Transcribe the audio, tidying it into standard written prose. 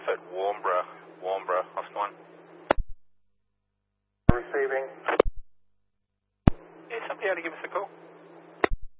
at Warnbro, lost one. Receiving. Yeah, somebody able to give us a call?